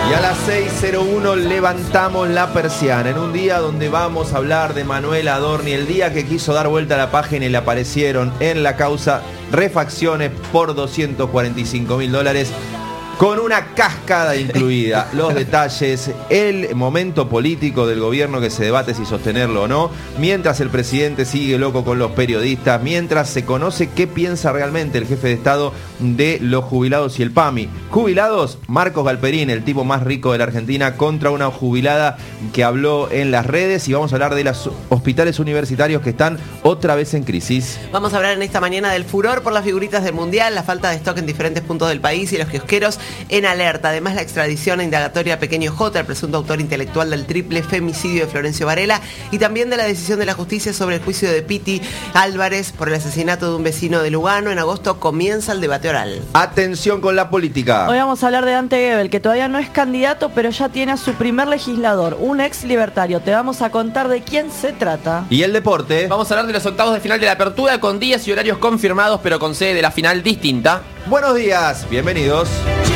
Y a las 6:01 levantamos la persiana en un día donde vamos a hablar de Manuel Adorni, el día que quiso dar vuelta a la página y le aparecieron en la causa refacciones por $245.000 con una cascada incluida. Los detalles, el momento político del gobierno que se debate si sostenerlo o no, mientras el presidente sigue loco con los periodistas, mientras se conoce qué piensa realmente el jefe de Estado de los jubilados y el PAMI. Jubilados, Marcos Galperín, el tipo más rico de la Argentina, contra una jubilada que habló en las redes, y vamos a hablar de los hospitales universitarios que están otra vez en crisis. Vamos a hablar en esta mañana del furor por las figuritas del Mundial, la falta de stock en diferentes puntos del país y los kiosqueros en alerta. Además, la extradición e indagatoria a Pequeño J, el presunto autor intelectual del triple femicidio de Florencio Varela, y también de la decisión de la justicia sobre el juicio de Piti Álvarez por el asesinato de un vecino de Lugano. En agosto comienza el debate oral. Atención con la política. Hoy vamos a hablar de Dante Gebel, que todavía no es candidato, pero ya tiene a su primer legislador, un ex libertario. Te vamos a contar de quién se trata. Y el deporte. Vamos a hablar de los octavos de final de la Apertura con días y horarios confirmados, pero con sede de la final distinta. Buenos días, bienvenidos.